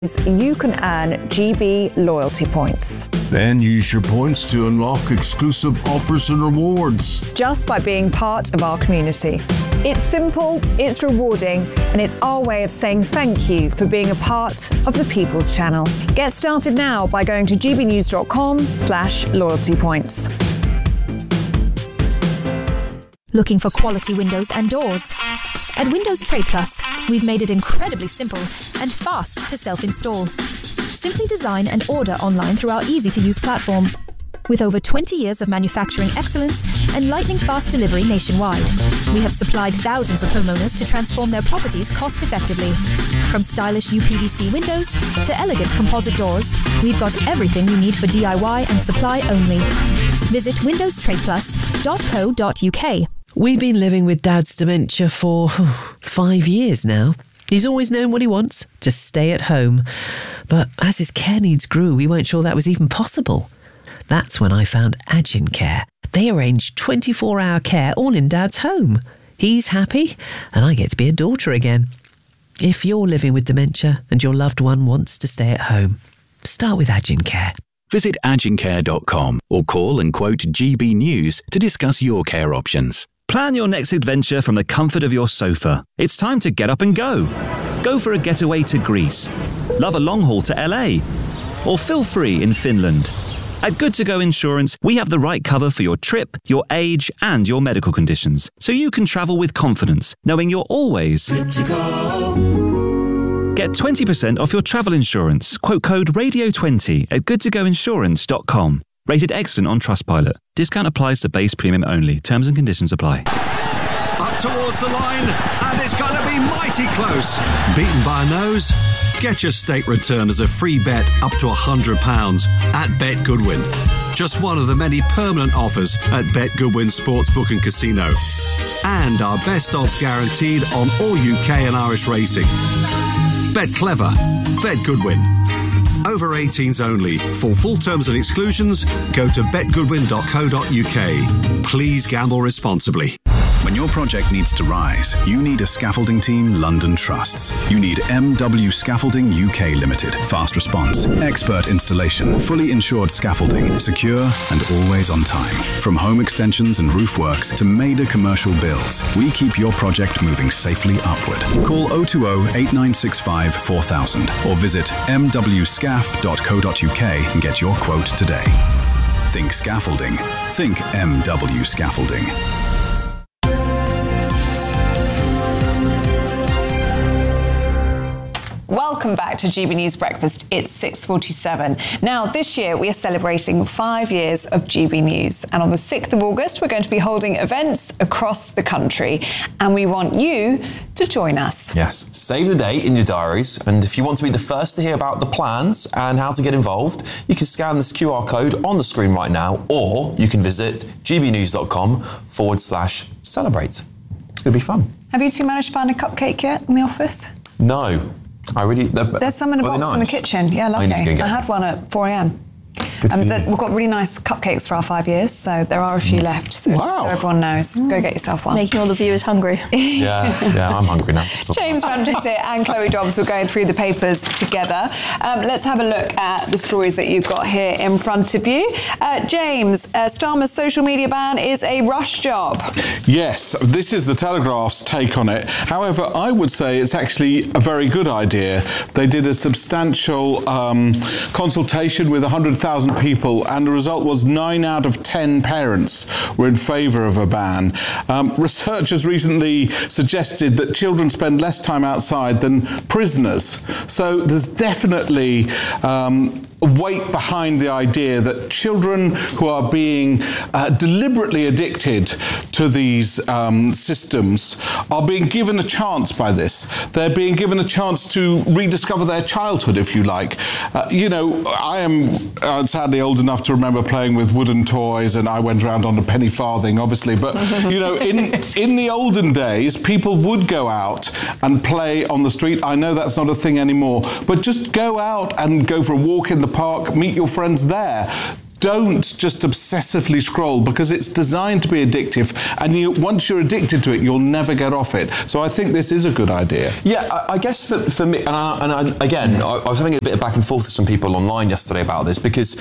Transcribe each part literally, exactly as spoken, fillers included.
you can earn G B loyalty points. Then use your points to unlock exclusive offers and rewards. Just by being part of our community. It's simple, it's rewarding, and it's our way of saying thank you for being a part of the People's Channel. Get started now by going to gbnews.com slash loyalty points. Looking for quality windows and doors? At Windows Trade Plus, we've made it incredibly simple and fast to self-install. Simply design and order online through our easy-to-use platform. With over twenty years of manufacturing excellence and lightning-fast delivery nationwide, we have supplied thousands of homeowners to transform their properties cost-effectively. From stylish U P V C windows to elegant composite doors, we've got everything you need for D I Y and supply only. Visit windows trade plus dot co dot U K. We've been living with Dad's dementia for five years now. He's always known what he wants, to stay at home. But as his care needs grew, we weren't sure that was even possible. That's when I found Agin Care. They arrange twenty-four hour care all in Dad's home. He's happy, and I get to be a daughter again. If you're living with dementia and your loved one wants to stay at home, start with Agin Care. Visit agin care dot com or call and quote G B News to discuss your care options. Plan your next adventure from the comfort of your sofa. It's time to get up and go. Go for a getaway to Greece. Love a long haul to L A. Or feel free in Finland. At Good To Go Insurance, we have the right cover for your trip, your age, and your medical conditions, so you can travel with confidence, knowing you're always good to go. Get twenty percent off your travel insurance. Quote code radio twenty at good to go insurance dot com. Rated excellent on Trustpilot. Discount applies to base premium only. Terms and conditions apply. Up towards the line, and it's going to be mighty close. Beaten by a nose? Get your stake return as a free bet up to one hundred pounds at Bet Goodwin. Just one of the many permanent offers at Bet Goodwin Sportsbook and Casino. And our best odds guaranteed on all U K and Irish racing. Bet clever. Bet Goodwin. Over eighteens only. For full terms and exclusions, go to bet goodwin dot co dot U K. Please gamble responsibly. When your project needs to rise, you need a scaffolding team London trusts. You need M W Scaffolding U K Limited. Fast response, expert installation, fully insured scaffolding, secure and always on time. From home extensions and roof works to major commercial builds, we keep your project moving safely upward. Call oh two oh, eight nine six five, four thousand or visit m w scaf dot co dot U K and get your quote today. Think scaffolding. Think M W Scaffolding. Welcome back to G B News Breakfast. It's six forty-seven. Now, this year we are celebrating five years of G B News. And on the sixth of August, we're going to be holding events across the country. And we want you to join us. Yes. Save the date in your diaries. And if you want to be the first to hear about the plans and how to get involved, you can scan this Q R code on the screen right now, or you can visit gbnews.com forward slash celebrate. It's going to be fun. Have you two managed to find a cupcake yet in the office? No. I really. There's some in a box nice? in the kitchen. Yeah, lovely. I, I had one at four a.m. Um, so we've got really nice cupcakes for our five years, so there are a few left. So, wow. so everyone knows. Mm. Go get yourself one. Making all the viewers hungry. yeah, yeah, I'm hungry now. James Ramsey and Chloe Dobbs were going through the papers together. Um, let's have a look at the stories that you've got here in front of you. Uh, James, uh, Starmer's social media ban is a rush job. Yes, this is the Telegraph's take on it. However, I would say it's actually a very good idea. They did a substantial um, consultation with one hundred thousand people, and the result was nine out of ten parents were in favour of a ban. Um, researchers recently suggested that children spend less time outside than prisoners. So there's definitely um, weight behind the idea that children who are being uh, deliberately addicted to these um, systems are being given a chance by this. They're being given a chance to rediscover their childhood, if you like. Uh, you know, I am uh, sadly old enough to remember playing with wooden toys, and I went around on a penny farthing, obviously. But, you know, in, in the olden days, people would go out and play on the street. I know that's not a thing anymore, but just go out and go for a walk in the park, meet your friends there. don't just obsessively scroll, because it's designed to be addictive, and you, once you're addicted to it, you'll never get off it. So I think this is a good idea. Yeah, I, I guess for, for me, and, I, and I, again, I, I was having a bit of back and forth with some people online yesterday about this, because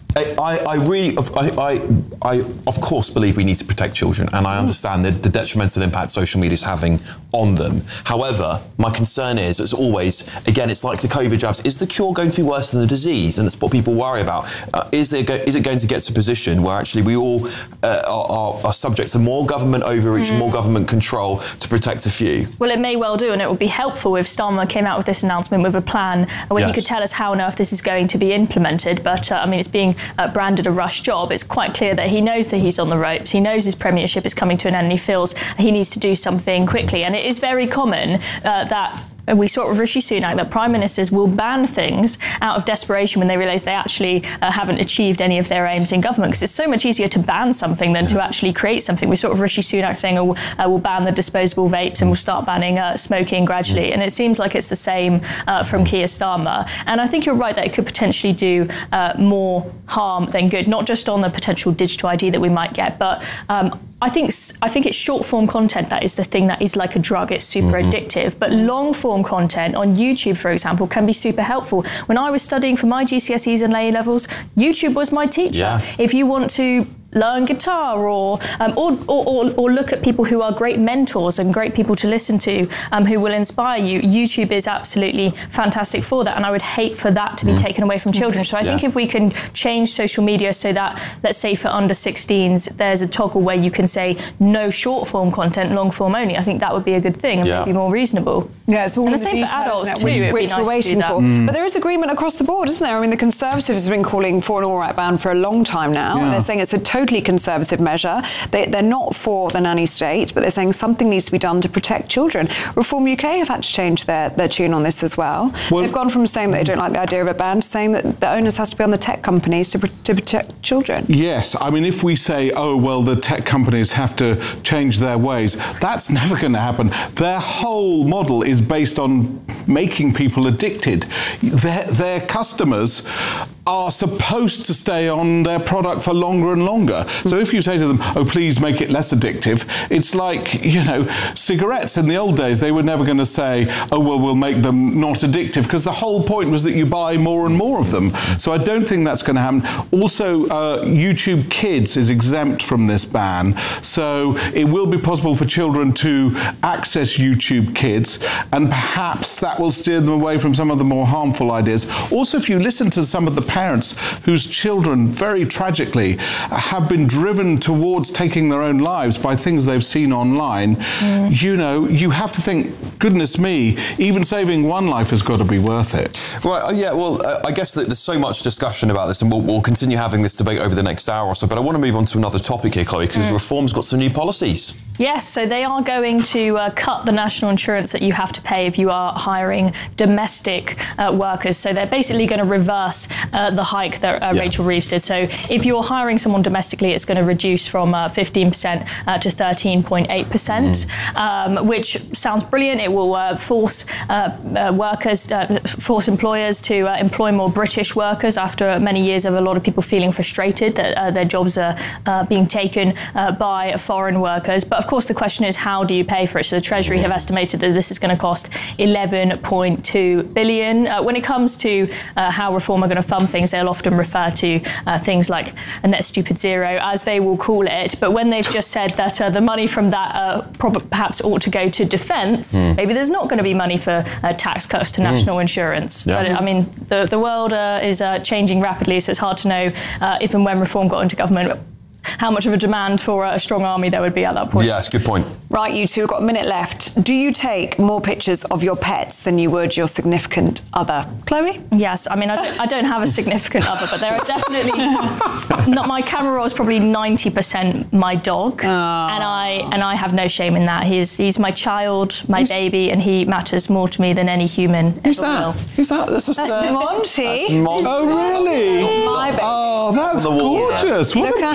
I, I really, I, I, I, of course, believe we need to protect children, and I understand the, the detrimental impact social media is having on them. However, my concern is, as always, again, it's like the COVID jabs, is the cure going to be worse than the disease? And that's what people worry about. Uh, is, there go, is it going to get to a position where actually we all uh, are, are subject to more government overreach, mm. more government control to protect a few? Well, it may well do, and it would be helpful if Starmer came out with this announcement with a plan where yes. he could tell us how on earth this is going to be implemented. But, uh, I mean, it's being Uh, branded a rush job. It's quite clear that he knows that he's on the ropes. He knows his premiership is coming to an end, and he feels he needs to do something quickly. And it is very common uh, that we saw it with Rishi Sunak, that prime ministers will ban things out of desperation when they realise they actually uh, haven't achieved any of their aims in government, because it's so much easier to ban something than to actually create something. We saw it with Rishi Sunak saying, oh, uh, we'll ban the disposable vapes and we'll start banning uh, smoking gradually. And it seems like it's the same uh, from Keir Starmer. And I think you're right that it could potentially do uh, more harm than good, not just on the potential digital I D that we might get, but um, I think I think it's short form content that is the thing that is like a drug. It's super mm-hmm. addictive. But long form content on YouTube, for example, can be super helpful. When I was studying for my G C S Es and A levels, YouTube was my teacher. Yeah. If you want to learn guitar or, um, or, or, or or look at people who are great mentors and great people to listen to, um, who will inspire you, YouTube is absolutely fantastic for that. And I would hate for that to be mm. taken away from children. So I yeah. think if we can change social media so that, let's say for under sixteens, there's a toggle where you can say no short form content, long form only, I think that would be a good thing and yeah. maybe more reasonable. Yeah, it's all and the, the same details, for adults too, which, which nice we're waiting for. Mm. But there is agreement across the board, isn't there? I mean, the Conservatives have been calling for an all-right ban for a long time now, yeah. and they're saying it's a totally conservative measure. They, they're not for the nanny state, but they're saying something needs to be done to protect children. Reform U K have had to change their, their tune on this as well. well. They've gone from saying that they don't like the idea of a ban to saying that the onus has to be on the tech companies to, to protect children. Yes, I mean, if we say, oh, well, the tech companies have to change their ways, that's never going to happen. Their whole model is based on making people addicted. Their, their customers are supposed to stay on their product for longer and longer. So if you say to them, oh, please make it less addictive, it's like, you know, cigarettes in the old days, they were never going to say, oh, well, we'll make them not addictive, because the whole point was that you buy more and more of them. So I don't think that's going to happen. Also, uh, YouTube Kids is exempt from this ban, so it will be possible for children to access YouTube Kids, and perhaps that will steer them away from some of the more harmful ideas. Also, if you listen to some of the parents whose children, very tragically, have been driven towards taking their own lives by things they've seen online, mm. you know, you have to think, goodness me, even saving one life has got to be worth it. Right, yeah, well, uh, I guess that there's so much discussion about this, and we'll, we'll continue having this debate over the next hour or so, but I want to move on to another topic here, Chloe, because mm. Reform's got some new policies. Yes, so they are going to uh, cut the national insurance that you have to pay if you are hiring domestic uh, workers. So they're basically going to reverse uh, the hike that uh, yeah. Rachel Reeves did. So if you're hiring someone domestically, it's going to reduce from uh, fifteen percent uh, to thirteen point eight percent, mm. um, which sounds brilliant. It will uh, force uh, uh, workers, uh, force employers to uh, employ more British workers after many years of a lot of people feeling frustrated that uh, their jobs are uh, being taken uh, by foreign workers. But of course, the question is, how do you pay for it? So the Treasury have estimated that this is going to cost eleven point two billion dollars. Uh, when it comes to uh, how Reform are going to fund things, they'll often refer to uh, things like a net stupid zero, as they will call it. But when they've just said that uh, the money from that uh, prob- perhaps ought to go to defence, mm. maybe there's not going to be money for uh, tax cuts to mm. national insurance. Yeah. But I mean, the, the world uh, is uh, changing rapidly, so it's hard to know uh, if and when Reform got into government, how much of a demand for a strong army there would be at that point. Yeah, that's a good point. Right, you two, we've got a minute left. Do you take more pictures of your pets than you would your significant other? Chloe? Yes, I mean, I don't, I don't have a significant other, but there are definitely... not, my camera roll is probably ninety percent my dog, oh. and I and I have no shame in that. He's he's my child, my Who's, baby, and he matters more to me than any human Who's ever that? will. Who's that? That's, just, that's uh, Monty. That's Monty. Oh, really? My baby. Oh, that's gorgeous. What Look a at brilliant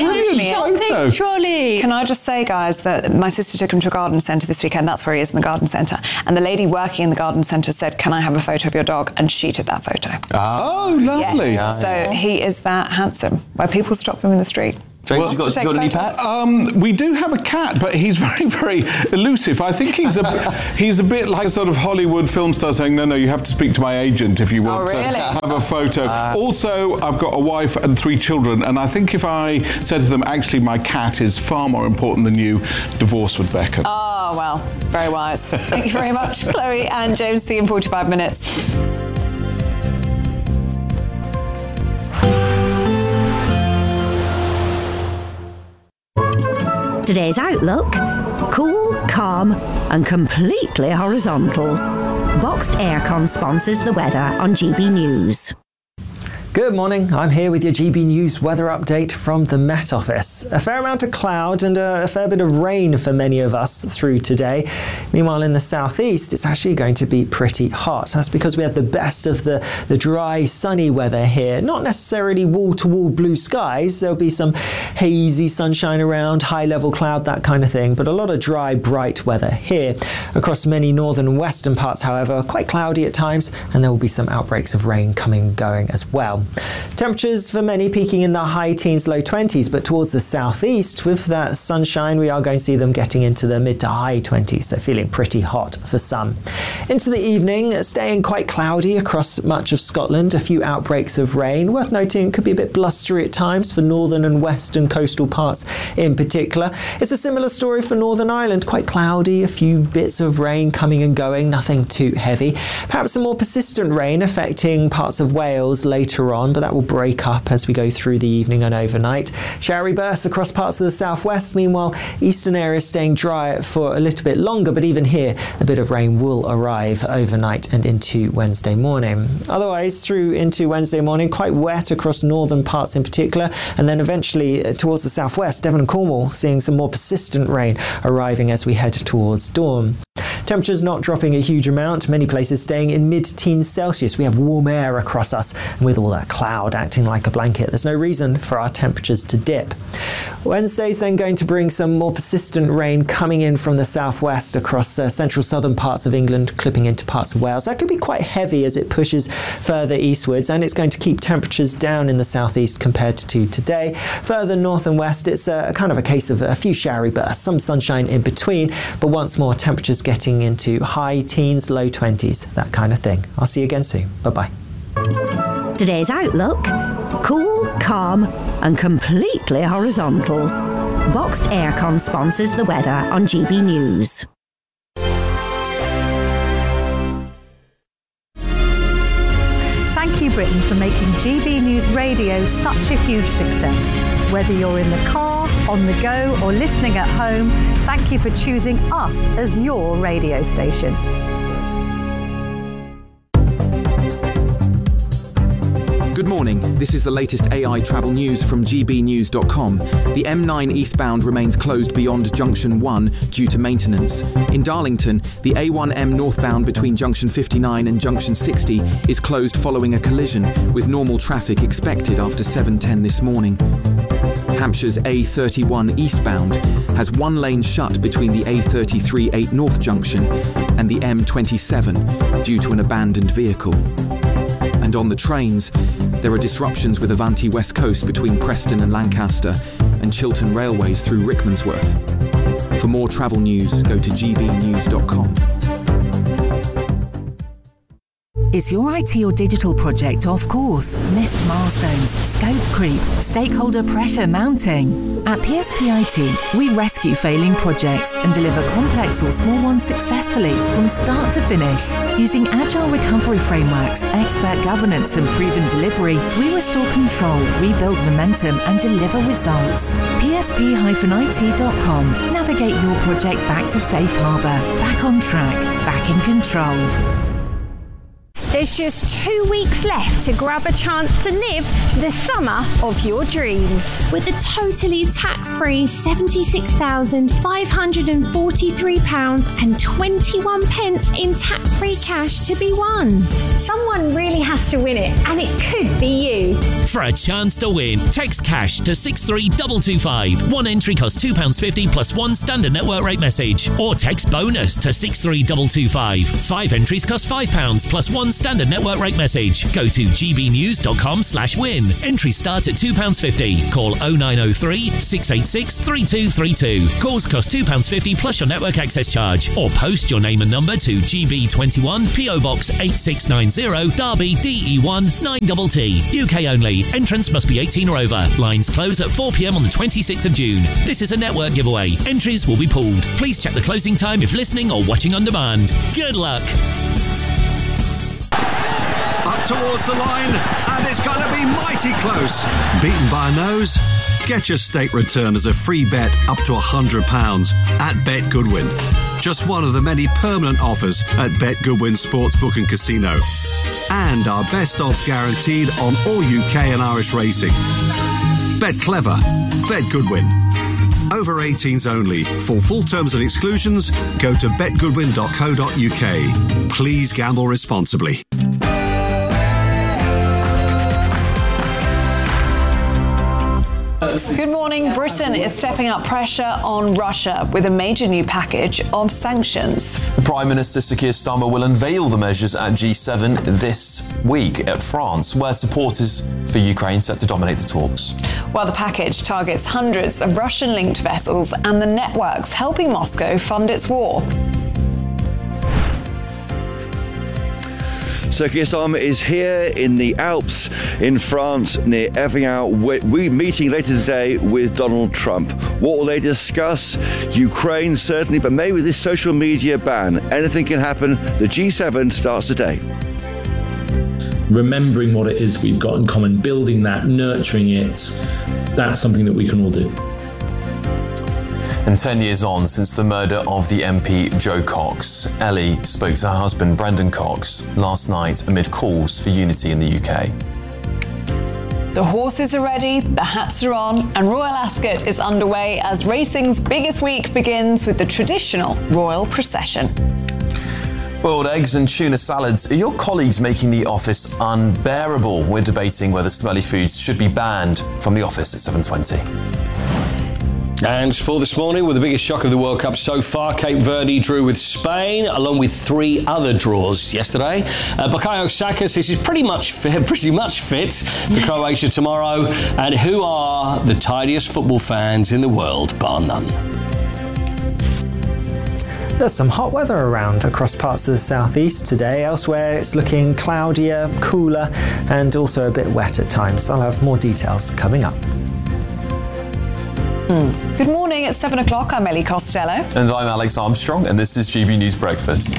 funny photo. Pink trolley. Can I just say, guys, that my sister took him to a garden centre this weekend. That's where he is, in the garden centre. And the lady working in the garden centre said, "Can I have a photo of your dog?" And she took that photo. Oh, lovely. Yes. So he is that handsome, where people stop him in the street. James, Well, you got, you got any pets? Um, we do have a cat, but he's very, very elusive. I think he's a he's a bit like a sort of Hollywood film star saying, no, no, you have to speak to my agent if you want Oh, really? to have a photo. Uh, also, I've got a wife and three children, and I think if I said to them, actually, my cat is far more important than you, divorce would beckon. Oh, well, very wise. Thank you very much, Chloe and James. See you in forty-five minutes. Today's outlook: cool, calm and completely horizontal. Boxed Aircon sponsors the weather on G B News. Good morning, I'm here with your G B News weather update from the Met Office. A fair amount of cloud and a, a fair bit of rain for many of us through today. Meanwhile, in the southeast, it's actually going to be pretty hot. That's because we had the best of the, the dry, sunny weather here. Not necessarily wall-to-wall blue skies. There'll be some hazy sunshine around, high-level cloud, that kind of thing, but a lot of dry, bright weather here. Across many northern and western parts, however, quite cloudy at times, and there will be some outbreaks of rain coming and going as well. Temperatures for many peaking in the high teens, low twenties, but towards the southeast, with that sunshine, we are going to see them getting into the mid to high twenties, so feeling pretty hot for some. Into the evening, staying quite cloudy across much of Scotland, a few outbreaks of rain. Worth noting, it could be a bit blustery at times for northern and western coastal parts in particular. It's a similar story for Northern Ireland, quite cloudy, a few bits of rain coming and going, nothing too heavy. Perhaps some more persistent rain affecting parts of Wales later on, but that will break up as we go through the evening and overnight. Showery bursts across parts of the southwest. Meanwhile, eastern areas staying dry for a little bit longer, but even here, a bit of rain will arrive overnight and into Wednesday morning. Otherwise, through into Wednesday morning, quite wet across northern parts in particular, and then eventually towards the southwest, Devon and Cornwall, seeing some more persistent rain arriving as we head towards dawn. Temperatures not dropping a huge amount, many places staying in mid-teens Celsius. We have warm air across us, and with all that cloud acting like a blanket, there's no reason for our temperatures to dip. Wednesday's then going to bring some more persistent rain coming in from the southwest across uh, central southern parts of England, clipping into parts of Wales. That could be quite heavy as it pushes further eastwards, and it's going to keep temperatures down in the southeast compared to today. Further north and west, it's a, kind of a case of a few showery bursts, some sunshine in between, but once more temperatures getting into high teens, low twenties, that kind of thing. I'll see you again soon. Bye-bye. Today's outlook: cool, calm and completely horizontal. Boxed Aircon sponsors the weather on G B News. Thank you, Britain, for making G B News Radio such a huge success. Whether you're in the car, on the go or listening at home, thank you for choosing us as your radio station. Good morning, this is the latest A I travel news from G B news dot com. The M nine eastbound remains closed beyond Junction one due to maintenance. In Darlington, the A one M northbound between Junction fifty-nine and Junction sixty is closed following a collision, with normal traffic expected after seven ten this morning. Hampshire's A thirty-one eastbound has one lane shut between the A thirty-three eight North Junction and the M twenty-seven due to an abandoned vehicle. And on the trains, there are disruptions with Avanti West Coast between Preston and Lancaster and Chiltern Railways through Rickmansworth. For more travel news, go to G B news dot com. Is your I T or digital project off course? Missed milestones, scope creep, stakeholder pressure mounting? At P S P I T, we rescue failing projects and deliver complex or small ones successfully from start to finish. Using agile recovery frameworks, expert governance and proven delivery, we restore control, rebuild momentum and deliver results. P S P I T dot com. Navigate your project back to safe harbour, back on track, back in control. There's just two weeks left to grab a chance to live the summer of your dreams. With a totally tax-free seventy-six thousand five hundred forty-three pounds and twenty-one pence in tax-free cash to be won. Someone really has to win it, and it could be you. For a chance to win, text cash to six three two two five. One entry costs two pounds fifty plus one standard network rate message. Or text bonus to six three two two five. Five entries cost five pounds plus one standard network rate message. Go to gbnews.com slash win. Entries start at two pounds fifty. Call oh nine oh three, six eight six, three two three two. Calls cost two pounds fifty plus your network access charge. Or post your name and number to G B twenty-one, P O Box eight six nine zero, Derby, D E one nine T T. U K only. Entrance must be eighteen or over. Lines close at four p m on the twenty-sixth of June. This is a network giveaway. Entries will be pulled. Please check the closing time if listening or watching on demand. Good luck. Up towards the line, and it's going to be mighty close. Beaten by a nose? Get your state return as a free bet up to one hundred pounds at Bet Goodwin. Just one of the many permanent offers at Bet Goodwin Sportsbook and Casino. And our best odds guaranteed on all U K and Irish racing. Bet clever. Bet Goodwin. Over eighteens only. For full terms and exclusions, go to bet goodwin dot co dot U K. Please gamble responsibly. Good morning. Britain is stepping up pressure on Russia with a major new package of sanctions. The Prime Minister, Sir Keir Starmer, will unveil the measures at G seven this week at France, where supporters for Ukraine set to dominate the talks. Well, the package targets hundreds of Russian-linked vessels and the networks helping Moscow fund its war. Sir Keir Starmer is here in the Alps in France near Evian. We're meeting later today with Donald Trump. What will they discuss? Ukraine, certainly, but maybe this social media ban. Anything can happen. The G seven starts today. Remembering what it is we've got in common, building that, nurturing it, that's something that we can all do. And ten years on since the murder of the M P Jo Cox, Ellie spoke to her husband Brendan Cox last night amid calls for unity in the U K. The horses are ready, the hats are on, and Royal Ascot is underway as racing's biggest week begins with the traditional royal procession. Boiled eggs and tuna salads. Are your colleagues making the office unbearable? We're debating whether smelly foods should be banned from the office at seven twenty. And sport this morning with the biggest shock of the World Cup so far. Cape Verde drew with Spain, along with three other draws yesterday. Uh, Bukayo Saka says he's pretty much fit, pretty much fit for Croatia tomorrow. And who are the tidiest football fans in the world, bar none? There's some hot weather around across parts of the southeast today. Elsewhere, it's looking cloudier, cooler, and also a bit wet at times. I'll have more details coming up. Mm. Good morning, it's seven o'clock. I'm Ellie Costello. And I'm Alex Armstrong, and this is G B News Breakfast.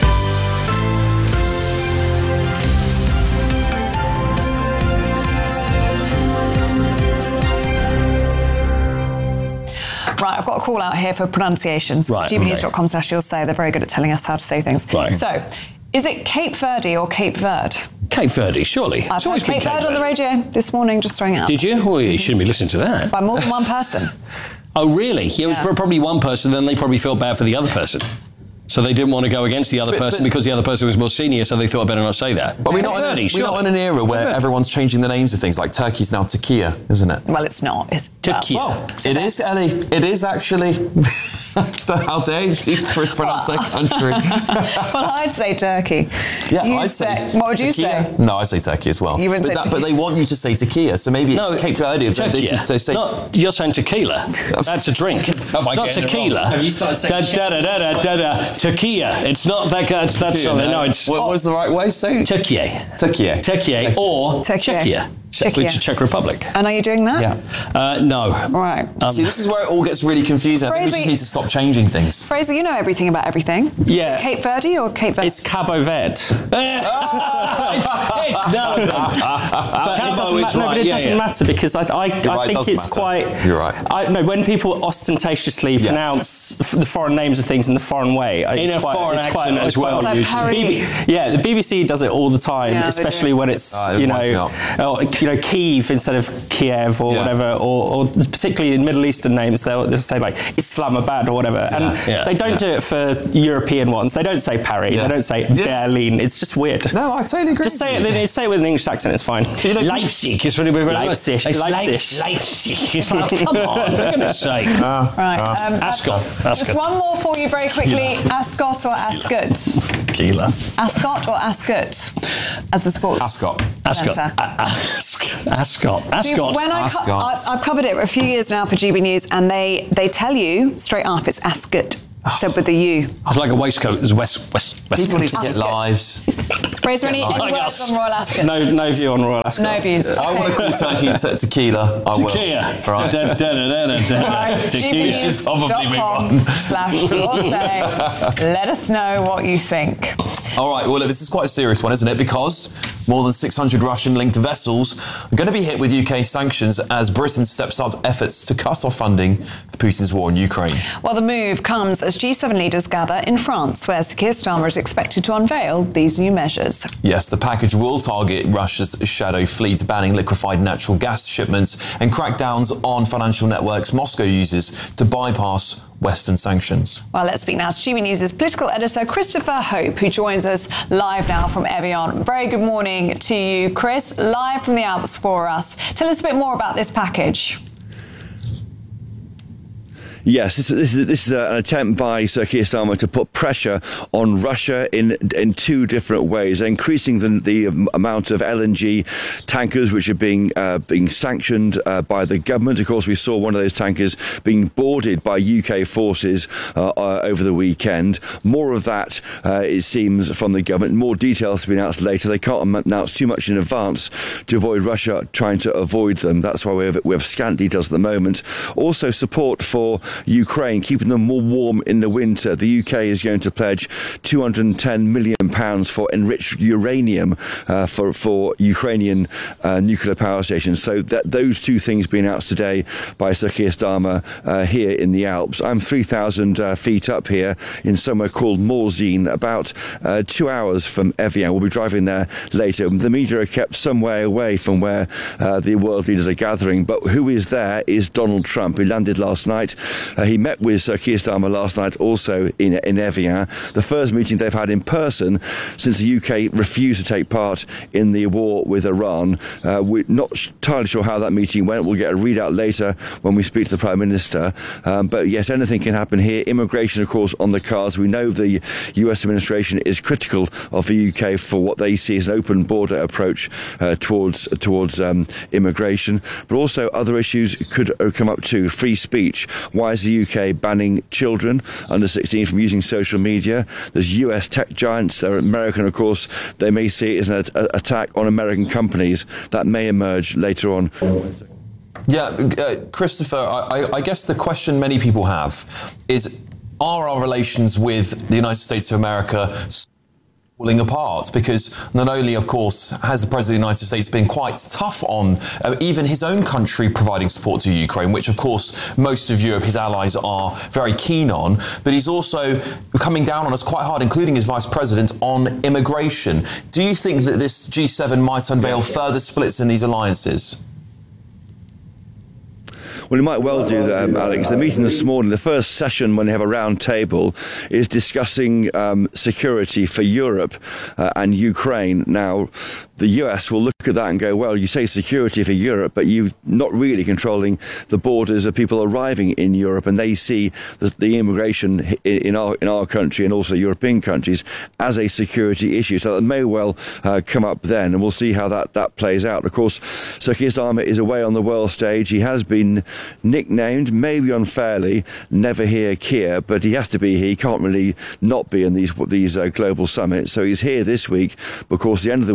Right, I've got a call out here for pronunciations. Right, G B news dot com slash you'll say. They're very good at telling us how to say things. Right. So, is it Cape Verde or Cape Verde? Cape Verde, surely. I've heard Cape Verde on the radio this morning, just throwing it out. Did you? Well, you shouldn't be listening to that. By more than one person. Oh, really? Yeah, it was Yeah. probably one person, then they probably felt bad for the other person. So they didn't want to go against the other But- person but- because the other person was more senior, so they thought I better not say that. But we're not, in Verde, a, we're sure. not in an era where everyone's changing the names of things. Like Turkey's now Turkey, isn't it? Well, it's not. It's Turkey. Well, it is, Ellie. It is actually. How dare you mispronounce their country? Well, I'd say Turkey. Yeah, You'd I'd say. What would you Turkey. say? No, I say Turkey as well. You wouldn't but, say that, but Turkey. they want you to say Turkey, so maybe it's No, Cape Verde. They, Turkey. should- they say. No, you're saying tequila. That's a drink. It's not getting it tequila. wrong? Have you started saying da, da, da, da, da, da, tequila? It's not that. That's that's Yeah, something. no. No, it's What was the right way? Say Turkey. Turkey. Turkey or Turkey. Czechia. Czech, which is Czech Republic. And are you doing that? Yeah. Uh, no. Right. Um, See, this is where it all gets really confusing. I think we just Fraser- need to stop changing things. Fraser, you know everything about everything. Yeah. Cape Verde or Cape Verde? It's Cabo Verde. it's, it's none of them. But it doesn't, ma- no, but it Yeah, doesn't yeah. matter because I, I, I right, it think does it's matter. quite. You're right. I know when people ostentatiously Yes. pronounce f- the foreign names of things in the foreign way. In it's a quite, foreign it's quite, accent it's as well. quite So Paris. B B yeah, the B B C does it all the time, Yeah, they especially do. when it's Ah, it you winds me know, up. oh, you know, Kiev instead of Kiev or Yeah. whatever, or, or particularly in Middle Eastern names, they'll, they'll say like Islamabad or whatever, and Yeah. they don't Yeah. do it for European ones. They don't say Paris. Yeah. They don't say Yeah. Berlin. It's just weird. No, I totally agree. Just say it. Then say it with an English accent. It's fine. Leipzig is really big. Leipzig. It's Leipzig. Leipzig. It's like, come on, for goodness sake. Right. Um, Ascot. Just Ascot. one more for you very quickly. Ascot or Ascot? Tequila. Ascot or Ascot as the sports Ascot. Ascot. centre? Ascot. See, Ascot. when I co- Ascot. I've, I've covered it for a few years now for G B News, and they, they tell you straight up it's Ascot, said with the U. It's like a waistcoat. It's West, West, West. People need to get Ascot. lives. Fraser, any, any Like words us. on Royal Ascot? No, no view on Royal Ascot. No views. I want to call turkey te- tequila. I will. Tequila. Right. Da, da, da, da, da, da. Right, Tequila. should probably move gbnews.com slash your say. Let us know what you think. All right, well, look, this is quite a serious one, isn't it? Because more than six hundred Russian-linked vessels are going to be hit with U K sanctions as Britain steps up efforts to cut off funding for Putin's war in Ukraine. Well, the move comes as G seven leaders gather in France, where Sir Keir Starmer is expected to unveil these new measures. Yes, the package will target Russia's shadow fleet, banning liquefied natural gas shipments and crackdowns on financial networks Moscow uses to bypass Western sanctions. Well, let's speak now to G B News' political editor, Christopher Hope, who joins us live now from Evian. Very good morning to you, Chris, live from the Alps for us. Tell us a bit more about this package. Yes, this, this is this is an attempt by Sir Keir Starmer to put pressure on Russia in in two different ways, increasing the, the amount of L N G tankers which are being uh, being sanctioned uh, by the government. Of course, we saw one of those tankers being boarded by U K forces uh, uh, over the weekend. More of that, uh, it seems, from the government. More details to be announced later. They can't announce too much in advance to avoid Russia trying to avoid them. That's why we have, we have scant details at the moment. Also, support for Ukraine, keeping them more warm in the winter. The U K is going to pledge two hundred ten million pounds for enriched uranium uh, for, for Ukrainian uh, nuclear power stations. So that those two things being announced today by Sir Keir Starmer uh, here in the Alps. I'm three thousand uh, feet up here in somewhere called Morzine, about uh, two hours from Evian. We'll be driving there later. The media are kept some way away from where uh, the world leaders are gathering, but who is there is Donald Trump, who landed last night. Uh, he met with Sir Keir Starmer last night also in, in Evian, the first meeting they've had in person since the U K refused to take part in the war with Iran. Uh, we're not entirely sure how that meeting went. We'll get a readout later when we speak to the Prime Minister. Um, but yes, anything can happen here. Immigration, of course, on the cards. We know the U S administration is critical of the U K for what they see as an open border approach uh, towards towards um, immigration. But also other issues could uh, come up too. Free speech. Why is the U K banning children under sixteen from using social media? There's U S tech giants. They're American, of course. They may see it as an a- attack on American companies. That may emerge later on. Yeah, uh, Christopher, I, I guess the question many people have is, are our relations with the United States of America falling apart? Because not only, of course, has the President of the United States been quite tough on uh, even his own country providing support to Ukraine, which, of course, most of Europe, his allies, are very keen on, but he's also coming down on us quite hard, including his Vice President, on immigration. Do you think that this G seven might unveil further splits in these alliances? Well, it might well do that, um, Alex. The meeting this morning, the first session when they have a round table, is discussing um, security for Europe uh, and Ukraine. Now, the U S will look at that and go, well, you say security for Europe, but you're not really controlling the borders of people arriving in Europe, and they see the, the immigration in our in our country and also European countries as a security issue. So that may well uh, come up then, and we'll see how that, that plays out. Of course, Sir Keir Starmer is away on the world stage. He has been nicknamed, maybe unfairly, Never Here Keir, but he has to be here. He can't really not be in these these uh, global summits. So he's here this week, but of course the end of the week could look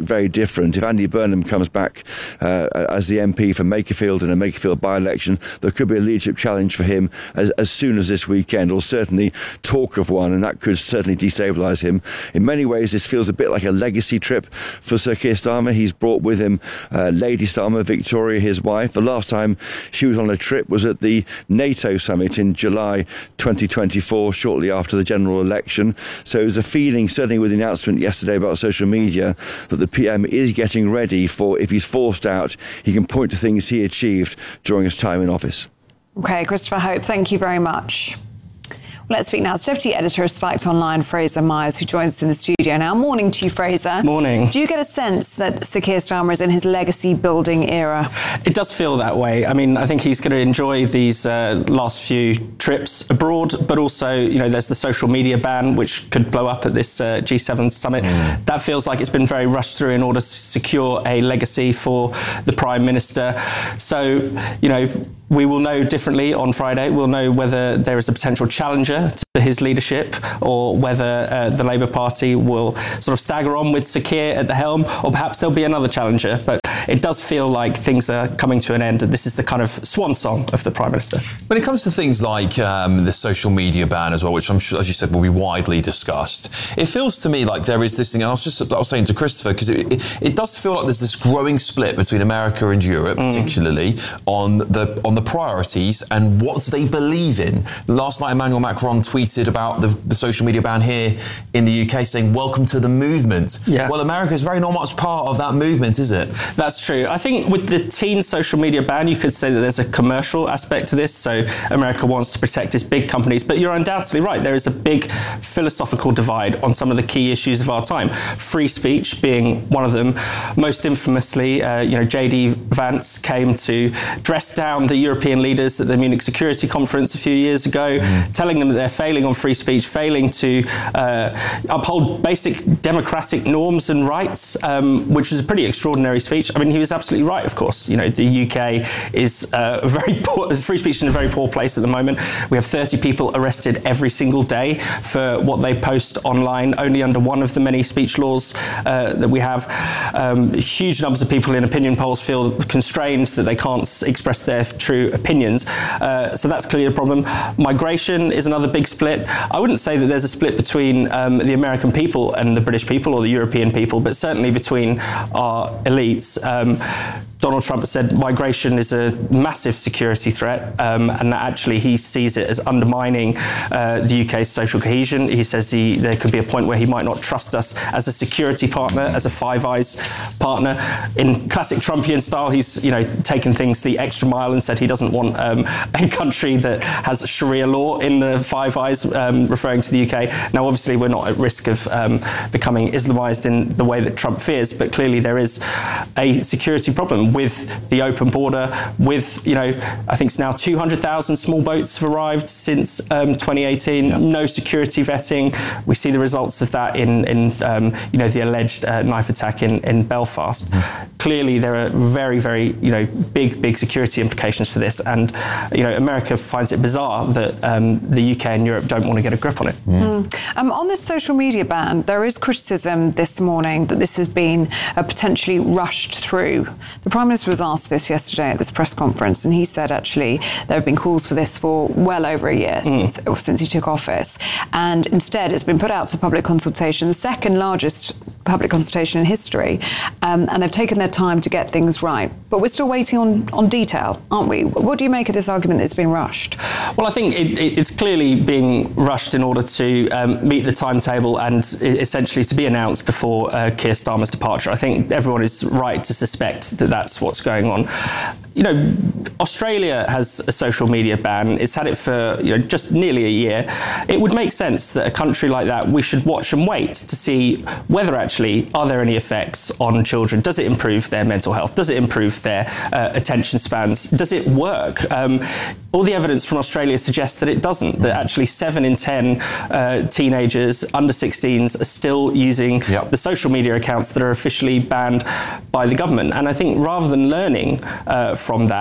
look very different. If Andy Burnham comes back uh, as the M P for Makerfield in a Makerfield by-election, there could be a leadership challenge for him as, as soon as this weekend, or certainly talk of one, and that could certainly destabilise him. In many ways, this feels a bit like a legacy trip for Sir Keir Starmer. He's brought with him uh, Lady Starmer, Victoria, his wife. The last time she was on a trip was at the NATO summit in July twenty twenty-four, shortly after the general election. So there's a feeling, certainly with the announcement yesterday about social media, that the P M is getting ready for, if he's forced out, he can point to things he achieved during his time in office. OK, Christopher Hope, thank you very much. Let's speak now to Deputy Editor of Spiked Online, Fraser Myers, who joins us in the studio now. Morning to you, Fraser. Morning. Do you get a sense that Sir Keir Starmer is in his legacy-building era? It does feel that way. I mean, I think he's going to enjoy these uh, last few trips abroad, but also, you know, there's the social media ban, which could blow up at this uh, G seven summit. Mm. That feels like it's been very rushed through in order to secure a legacy for the Prime Minister. So, you know, we will know differently on Friday. We'll know whether there is a potential challenger to his leadership, or whether uh, the Labour Party will sort of stagger on with Sir Keir at the helm, or perhaps there'll be another challenger. But it does feel like things are coming to an end, and this is the kind of swan song of the Prime Minister. When it comes to things like um, the social media ban as well, which I'm sure, as you said, will be widely discussed, it feels to me like there is this thing, and I was just I was saying to Christopher, because it, it, it does feel like there's this growing split between America and Europe, mm. particularly on the on the priorities and what they believe in. Last night, Emmanuel Macron tweeted about the, the social media ban here in the U K, saying, welcome to the movement. Yeah. Well, America is very not much part of that movement, is it? That's true. I think with the teen social media ban, you could say that there's a commercial aspect to this. So America wants to protect its big companies, but you're undoubtedly right. There is a big philosophical divide on some of the key issues of our time. Free speech being one of them. Most infamously, uh, you know, J D Vance came to dress down the European leaders at the Munich Security Conference a few years ago, mm. telling them that they're failing on free speech, failing to uh, uphold basic democratic norms and rights, um, which was a pretty extraordinary speech. I mean, he was absolutely right, of course. You know, the U K is uh, a very poor, free speech is in a very poor place at the moment. We have thirty people arrested every single day for what they post online, only under one of the many speech laws uh, that we have. Um, huge numbers of people in opinion polls feel constrained that they can't express their true opinions. Uh, so that's clearly a problem. Migration is another big split. I wouldn't say that there's a split between um, the American people and the British people or the European people, but certainly between our elites. Um, Donald Trump has said migration is a massive security threat, um, and that actually he sees it as undermining uh, the U K's social cohesion. He says he, there could be a point where he might not trust us as a security partner, as a Five Eyes partner. In classic Trumpian style, he's you know taken things the extra mile and said he doesn't want um, a country that has Sharia law in the Five Eyes, um, referring to the U K. Now, obviously, we're not at risk of um, becoming Islamized in the way that Trump fears, but clearly there is a security problem with the open border, with, you know, I think it's now two hundred thousand small boats have arrived since um, twenty eighteen, yeah. No security vetting. We see the results of that in, in um, you know, the alleged uh, knife attack in, in Belfast. Mm. Clearly, there are very, very, you know, big, big security implications for this. And, you know, America finds it bizarre that um, the U K and Europe don't want to get a grip on it. Mm. Mm. Um, on this social media ban, there is criticism this morning that this has been uh, potentially rushed through. The Prime Minister was asked this yesterday at this press conference, and he said actually there have been calls for this for well over a year mm. since, since he took office, and instead it's been put out to public consultation, the second largest public consultation in history, um, and they've taken their time to get things right. But we're still waiting on, on detail, aren't we? What do you make of this argument that it's been rushed? Well, I think it, it, it's clearly being rushed in order to um, meet the timetable and essentially to be announced before uh, Keir Starmer's departure. I think everyone is right to suspect that that's what's going on. You know, Australia has a social media ban. It's had it for you know just nearly a year. It would make sense that a country like that, we should watch and wait to see whether actually are there any effects on children. Does it improve their mental health? Does it improve their uh, attention spans? Does it work? Um, all the evidence from Australia suggests that it doesn't, that actually seven in ten uh, teenagers under sixteens are still using yep. the social media accounts that are officially banned by the government. And I think rather than learning uh, from that,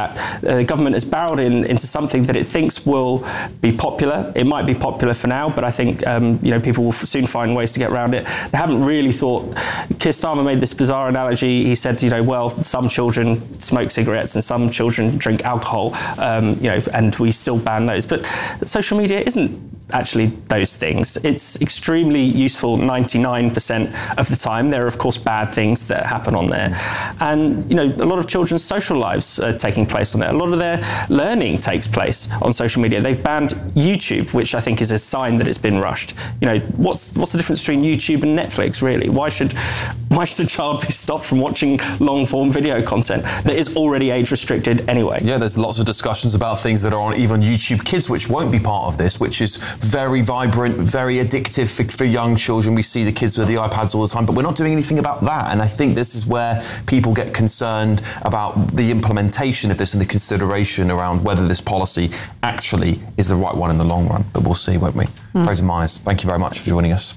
uh, the government has barreled in into something that it thinks will be popular. It might be popular for now, but I think um, you know people will soon find ways to get around it. They haven't really thought. Keir Starmer made this bizarre analogy. He said, you know, well, some children smoke cigarettes and some children drink alcohol, um, you know, and we still ban those. But social media isn't actually those things. It's extremely useful ninety-nine percent of the time. There are, of course, bad things that happen on there. And, you know, a lot of children's social lives are taking place on there. A lot of their learning takes place on social media. They've banned YouTube, which I think is a sign that it's been rushed. You know, what's what's the difference between YouTube and Netflix, really? Why should why should a child be stopped from watching long-form video content that is already age-restricted anyway? Yeah, there's lots of discussions about things that are on even YouTube Kids, which won't be part of this, which is very vibrant, very addictive for, for young children. We see the kids with the iPads all the time, but we're not doing anything about that. And I think this is where people get concerned about the implementation of this and the consideration around whether this policy actually is the right one in the long run. But we'll see, won't we? Mm. Fraser Myers, thank you very much for joining us.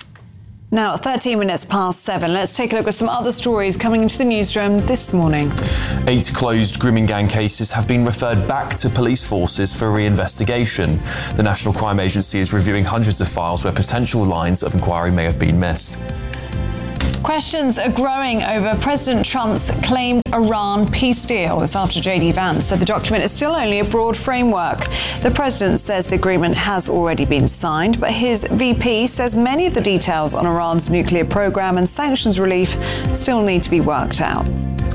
Now, thirteen minutes past seven, let's take a look at some other stories coming into the newsroom this morning. Eight closed grooming gang cases have been referred back to police forces for re-investigation. The National Crime Agency is reviewing hundreds of files where potential lines of inquiry may have been missed. Questions are growing over President Trump's claimed Iran peace deal. This after J D Vance said the document is still only a broad framework. The president says the agreement has already been signed, but his V P says many of the details on Iran's nuclear program and sanctions relief still need to be worked out.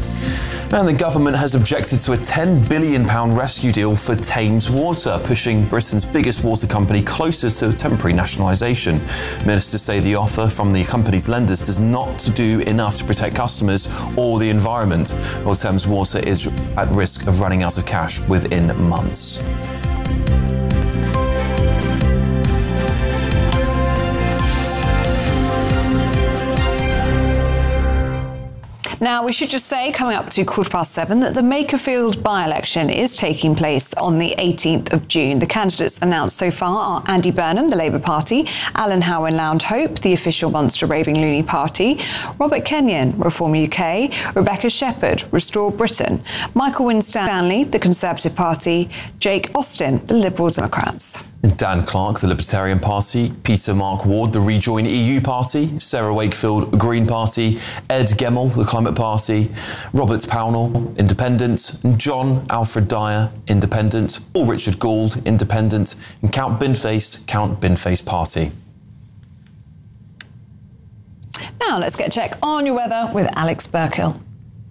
And the government has objected to a ten billion pounds rescue deal for Thames Water, pushing Britain's biggest water company closer to temporary nationalisation. Ministers say the offer from the company's lenders does not do enough to protect customers or the environment, while Thames Water is at risk of running out of cash within months. Now, we should just say, coming up to quarter past seven, that the Makerfield by-election is taking place on the eighteenth of June. The candidates announced so far are Andy Burnham, the Labour Party, Alan Howe-Loud Hope, the official Monster Raving Loony Party, Robert Kenyon, Reform U K, Rebecca Shepherd, Restore Britain, Michael Winstanley, the Conservative Party, Jake Austin, the Liberal Democrats. Dan Clark, the Libertarian Party, Peter Mark Ward, the Rejoin E U Party, Sarah Wakefield, Green Party, Ed Gemmell, the Climate Party, Robert Pownall, Independent, John Alfred Dyer, Independent, or Richard Gould, Independent, and Count Binface, Count Binface Party. Now let's get a check on your weather with Alex Burkill.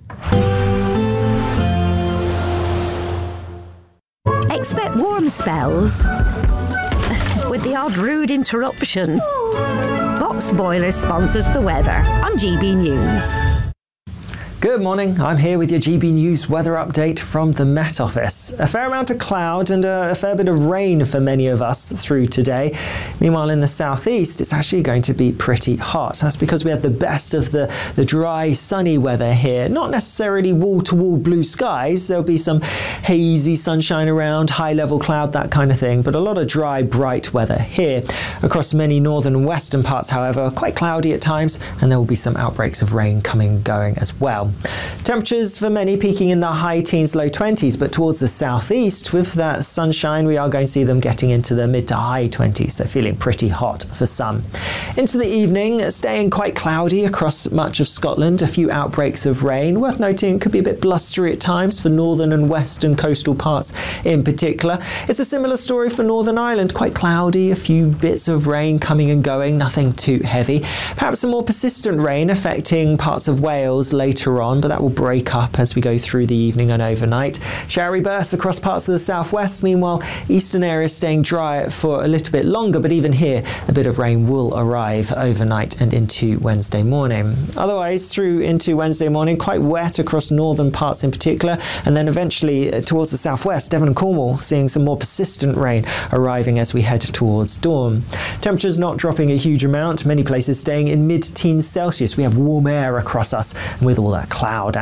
Expect warm spells with the odd rude interruption. Box Boilers sponsors the weather on G B News. Good morning, I'm here with your G B News weather update from the Met Office. A fair amount of cloud and a, a fair bit of rain for many of us through today. Meanwhile, in the southeast, it's actually going to be pretty hot. That's because we had the best of the, the dry, sunny weather here. Not necessarily wall-to-wall blue skies. There'll be some hazy sunshine around, high-level cloud, that kind of thing, but a lot of dry, bright weather here. Across many northern and western parts, however, quite cloudy at times, and there will be some outbreaks of rain coming and going as well. Temperatures for many peaking in the high teens, low twenties, but towards the southeast, with that sunshine, we are going to see them getting into the mid to high twenties, so feeling pretty hot for some. Into the evening, staying quite cloudy across much of Scotland, a few outbreaks of rain. Worth noting, it could be a bit blustery at times for northern and western coastal parts in particular. It's a similar story for Northern Ireland, quite cloudy, a few bits of rain coming and going, nothing too heavy. Perhaps some more persistent rain affecting parts of Wales later on, but that will break up as we go through the evening and overnight. Showery bursts across parts of the southwest. Meanwhile, eastern areas staying dry for a little bit longer, but even here, a bit of rain will arrive overnight and into Wednesday morning. Otherwise, through into Wednesday morning, quite wet across northern parts in particular, and then eventually towards the southwest, Devon and Cornwall, seeing some more persistent rain arriving as we head towards dawn. Temperatures not dropping a huge amount, many places staying in mid-teens Celsius. We have warm air across us, and with all that cloud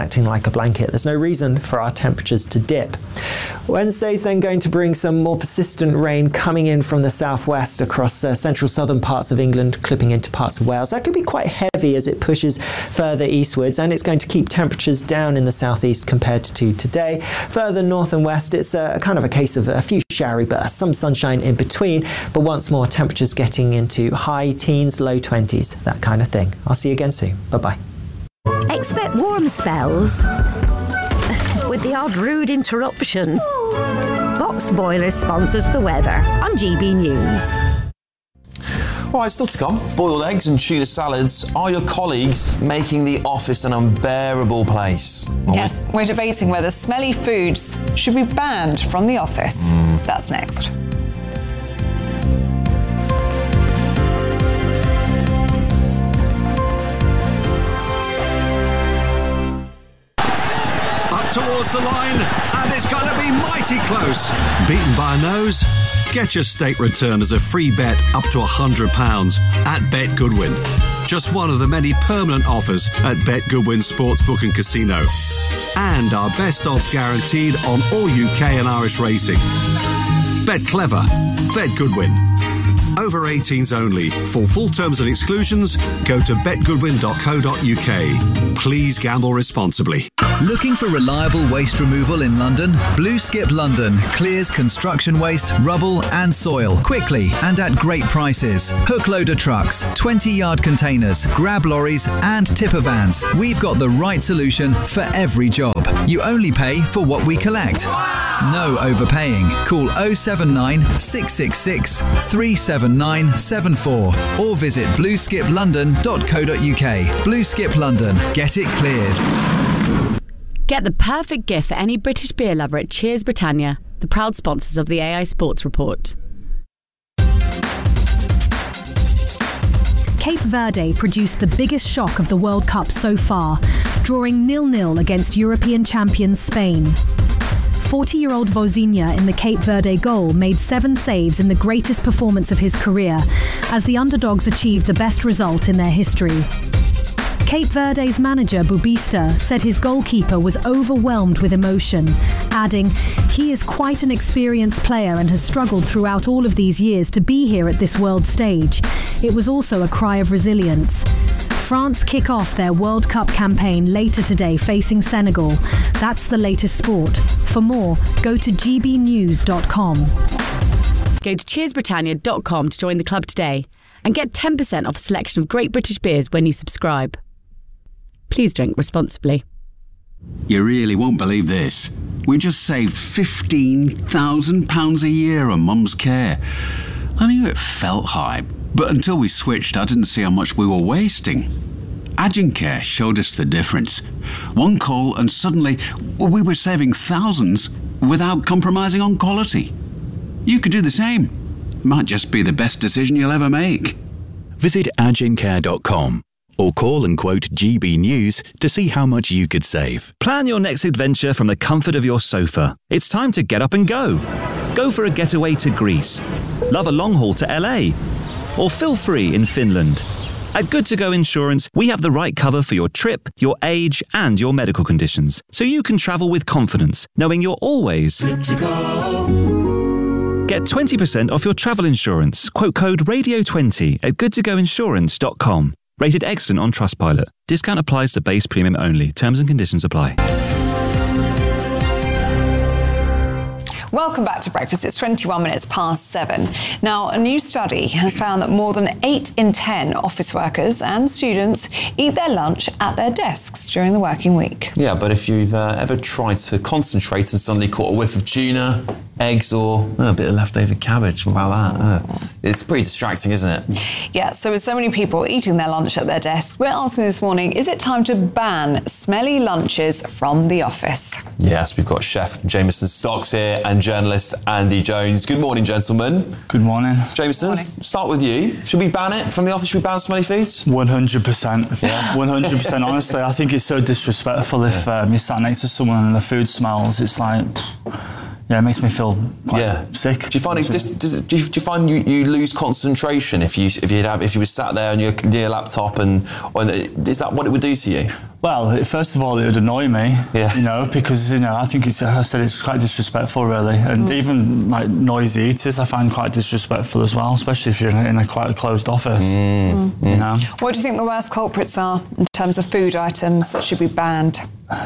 acting like a blanket. There's no reason for our temperatures to dip. Wednesday's then going to bring some more persistent rain coming in from the southwest across uh, central southern parts of England, clipping into parts of Wales. That could be quite heavy as it pushes further eastwards, and it's going to keep temperatures down in the southeast compared to today. Further north and west, it's a kind of a case of a few showery bursts, some sunshine in between, but once more temperatures getting into high teens, low twenties, that kind of thing. I'll see you again soon. Bye-bye. Expect warm spells with the odd rude interruption. Box Boilers sponsors the weather on G B News. All right, still to come. Boiled eggs and tuna salads. Are your colleagues making the office an unbearable place? Well, yes, we're debating whether smelly foods should be banned from the office. Mm. That's next. Towards the line, and it's going to be mighty close. Beaten by a nose? Get your state return as a free bet up to one hundred pounds at Bet Goodwin. Just one of the many permanent offers at Bet Goodwin Sportsbook and Casino. And our best odds guaranteed on all U K and Irish racing. Bet clever. Bet Goodwin. Over eighteens only. For full terms and exclusions, go to bet goodwin dot co dot U K. Please gamble responsibly. Looking for reliable waste removal in London? Blue Skip London clears construction waste, rubble and soil quickly and at great prices. Hook loader trucks, twenty yard containers, grab lorries and tipper vans. We've got the right solution for every job. You only pay for what we collect. No overpaying. Call oh seven nine, six six six, three seven nine seven four or visit blue skip london dot co dot U K. Blue Skip London. Get it cleared. Get the perfect gift for any British beer lover at Cheers Britannia, the proud sponsors of the A I Sports Report. Cape Verde produced the biggest shock of the World Cup so far, drawing nil nil against European champions Spain. forty-year-old Vozinha in the Cape Verde goal made seven saves in the greatest performance of his career, as the underdogs achieved the best result in their history. Cape Verde's manager, Bubista, said his goalkeeper was overwhelmed with emotion, adding, "He is quite an experienced player and has struggled throughout all of these years to be here at this world stage. It was also a cry of resilience." France kick off their World Cup campaign later today facing Senegal. That's the latest sport. For more, go to g b news dot com. Go to cheers britannia dot com to join the club today and get ten percent off a selection of great British beers when you subscribe. Please drink responsibly. You really won't believe this. We just saved fifteen thousand pounds a year on Mum's care. I knew it felt high, but until we switched, I didn't see how much we were wasting. Agincare showed us the difference. One call and suddenly we were saving thousands without compromising on quality. You could do the same. It might just be the best decision you'll ever make. Visit agincare dot com or call and quote G B News to see how much you could save. Plan your next adventure from the comfort of your sofa. It's time to get up and go. Go for a getaway to Greece. Love a long haul to L A. Or feel free in Finland. At Good To Go Insurance, we have the right cover for your trip, your age, and your medical conditions, so you can travel with confidence, knowing you're always good to go. Get twenty percent off your travel insurance. Quote code radio twenty at good to go insurance dot com. Rated excellent on Trustpilot. Discount applies to base premium only. Terms and conditions apply. Welcome back to Breakfast. It's twenty-one minutes past seven. Now, a new study has found that more than eight in ten office workers and students eat their lunch at their desks during the working week. Yeah, but if you've uh, ever tried to concentrate and suddenly caught a whiff of tuna, eggs, or uh, a bit of leftover cabbage, what about that? Uh, it's pretty distracting, isn't it? Yeah, so with so many people eating their lunch at their desks, we're asking this morning, is it time to ban smelly lunches from the office? Yes, we've got Chef Jameson Stocks here and journalist Andy Jones. Good morning, gentlemen. Good morning. Jameson, let's start with you. Should we ban it from the office? Should we ban smelly foods? one hundred percent. Yeah. one hundred percent. Honestly, I think it's so disrespectful if um, you're sat next to someone and the food smells. It's like... Yeah, it makes me feel quite yeah. sick. Do you find it, does, does, do, you, do you find you, you lose concentration if you if you have if you were sat there on your, your laptop and or, is that what it would do to you? Well, it- first of all, it would annoy me, Yeah. you know, because, you know, I think it's, I said it's quite disrespectful, really. And even, like, noisy eaters I find quite disrespectful as well, especially if you're in a, in a quite a closed office, you know. What do you think the worst culprits are in terms of food items that should be banned?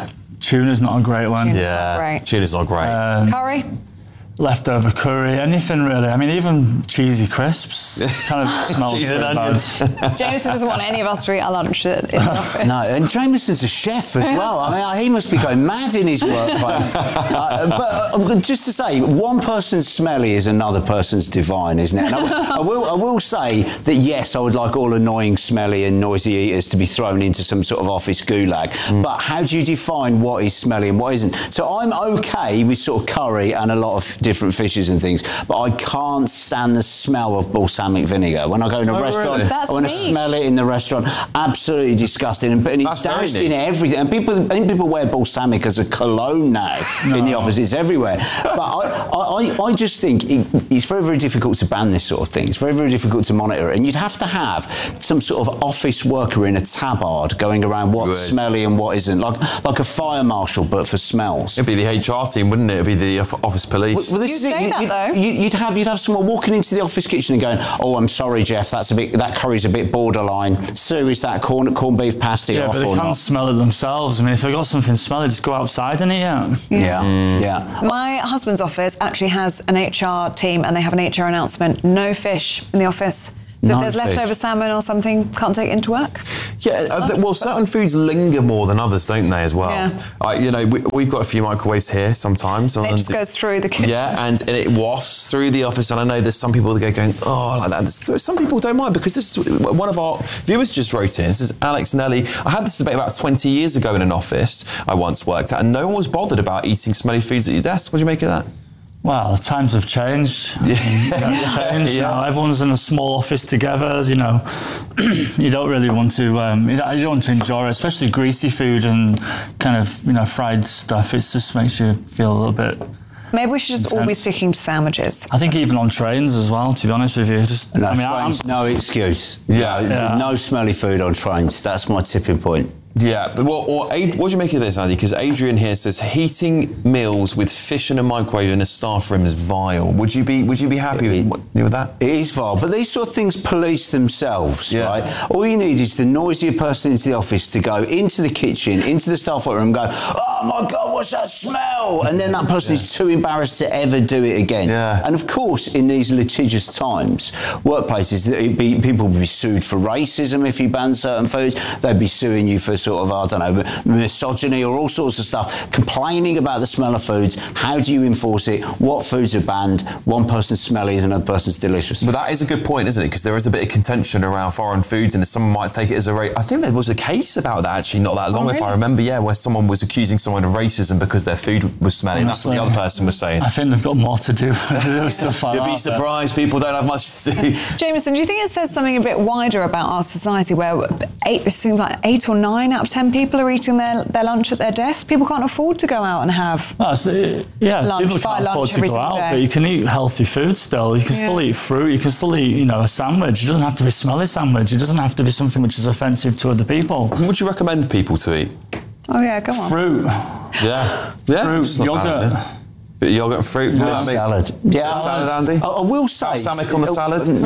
Tuna's not a great one. Tuna's not Yeah, great. tuna's not great. Um, Curry? Leftover curry, anything really. I mean, even cheesy crisps kind of smells Cheese pretty and bad. Jameson doesn't want any of us to eat our lunch in the office. No, and Jameson's a chef as well. I mean, he must be going mad in his workplace. uh, but uh, just to say, one person's smelly is another person's divine, isn't it? And I, I will, I will say that yes, I would like all annoying, smelly, and noisy eaters to be thrown into some sort of office gulag. Mm. But how do you define what is smelly and what isn't? So I'm okay with sort of curry and a lot of different fishes and things, but I can't stand the smell of balsamic vinegar. When I go in a Oh, restaurant, really? That's I want to niche. smell it in the restaurant. Absolutely disgusting. And, and it's That's very doused in niche. everything. And people, I think people wear balsamic as a cologne now in the office. It's everywhere. But I, I, I just think it, it's very, very difficult to ban this sort of thing. It's very, very difficult to monitor it. And you'd have to have some sort of office worker in a tabard going around what's Good. smelly and what isn't, like like a fire marshal, but for smells. It'd be the H R team, wouldn't it? It'd be the off- office police. Well, this You is it. say that, you, though. you, you'd have you'd have someone walking into the office kitchen and going, "Oh, I'm sorry, Jeff. That's a bit. That curry's a bit borderline. Sue, is that corn corned beef pasty Yeah, off but they or can't not?" smell it themselves. I mean, if they've got something smelly, just go outside and eat it. Yeah, yeah. My husband's office actually has an H R team and they have an H R announcement, no fish in the office. So No if there's fish. leftover salmon or something, can't take it into work. Yeah, uh, th- well, certain foods linger more than others, don't they, as well? Yeah. Uh, you know, we, we've got a few microwaves here sometimes. And it just goes through the kitchen. Yeah, and, and it wafts through the office. And I know there's some people that go going, oh, like that. There's- Some people don't mind because this is one of our viewers just wrote in. This is Alex Nelly. I had this debate about twenty years ago in an office I once worked at, and no one was bothered about eating smelly foods at your desk. What do you make of that? Well, times have changed. Yeah. They've changed. You Yeah. know, everyone's in a small office together. You know, you don't really want to. Um, you don't you don't want to enjoy it, especially greasy food and kind of you know fried stuff. It just makes you feel a little bit. Maybe we should just all be sticking to sandwiches. I think even on trains as well. To be honest with you, just No, I mean, I'm, trains, no excuse. Yeah. No, Yeah. no smelly food on trains. That's my tipping point. Yeah, but what, what, Ad- what do you make of this, Andy? Because Adrian here says heating meals with fish in a microwave in a staff room is vile. Would you be Would you be happy with, what- with that? It is vile, but these sort of things police themselves, Yeah. right? All you need is the noisier person into the office to go into the kitchen, into the staff room and go, "Oh my God, what's that smell?" And then that person is too embarrassed to ever do it again. Yeah. And of course, in these litigious times, workplaces, it'd be, people would be sued for racism if you ban certain foods. They'd be suing you for sort of, I don't know, misogyny or all sorts of stuff, complaining about the smell of foods. How do you enforce it? What foods are banned? One person's smelly is another person's delicious. But that is a good point, isn't it? Because there is a bit of contention around foreign foods, and someone might take it as a race. I think there was a case about that actually not that long, Oh, if I really? remember. Yeah, where someone was accusing someone of racism because their food was smelly. That's what the other person was saying. I think they've got more to do with stuff like You'll that. be surprised. People don't have much to do. Jameson, do you think it says something a bit wider about our society where eight, it seems like eight or nine out of ten people are eating their, their lunch at their desk? People can't afford to go out and have Well, so, uh, yeah, lunch, people buy can't afford lunch to every go single out, day. but you can eat healthy food still. You can Yeah. still eat fruit. You can still eat, you know, a sandwich. It doesn't have to be a smelly sandwich. It doesn't have to be something which is offensive to other people. What would you recommend people to eat? Oh yeah, go on. Fruit, Yeah, yeah. fruit, It's not bad, yogurt. yeah. Bit of yogurt and fruit. No, Andy? salad. Yeah, salad, Andy. I, I will say Balsamic on the salad? No,